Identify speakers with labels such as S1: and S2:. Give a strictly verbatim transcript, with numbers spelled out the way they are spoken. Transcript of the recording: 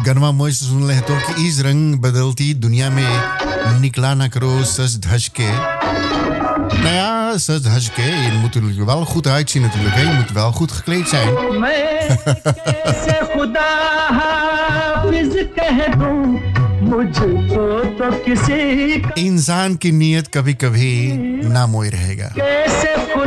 S1: गरमा मोय से सुन ले तो कि इस रंग बदलती दुनिया में निकला ना करो सज धज के. Nou ja, sज धज के je moet er wel goed uitzien natuurlijk. Hè? Je moet wel goed gekleed zijn. इंसान की नीयत कभी कभी नामोई रहेगा.